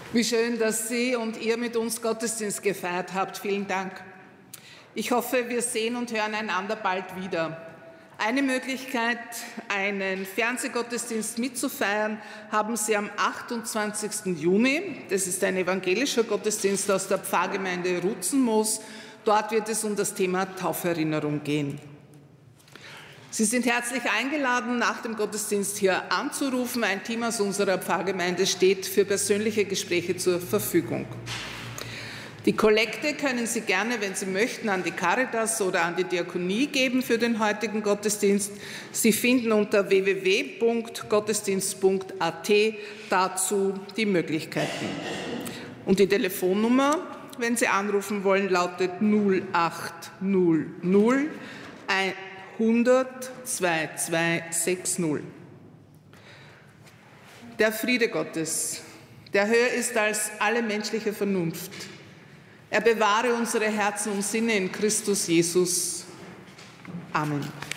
Wie schön, dass Sie und ihr mit uns Gottesdienst gefeiert habt. Vielen Dank. Ich hoffe, wir sehen und hören einander bald wieder. Eine Möglichkeit, einen Fernsehgottesdienst mitzufeiern, haben Sie am 28. Juni. Das ist ein evangelischer Gottesdienst aus der Pfarrgemeinde Rutzenmoos. Dort wird es um das Thema Tauferinnerung gehen. Sie sind herzlich eingeladen, nach dem Gottesdienst hier anzurufen. Ein Team aus unserer Pfarrgemeinde steht für persönliche Gespräche zur Verfügung. Die Kollekte können Sie gerne, wenn Sie möchten, an die Caritas oder an die Diakonie geben für den heutigen Gottesdienst. Sie finden unter www.gottesdienst.at dazu die Möglichkeiten. Und die Telefonnummer, wenn Sie anrufen wollen, lautet 0800 100 2260. Der Friede Gottes, der höher ist als alle menschliche Vernunft. Er bewahre unsere Herzen und Sinne in Christus Jesus. Amen.